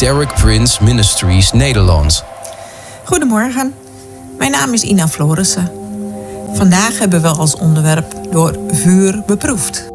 Derek Prince Ministries Nederland. Goedemorgen, mijn naam is Ina Florissen. Vandaag hebben we als onderwerp door vuur beproefd.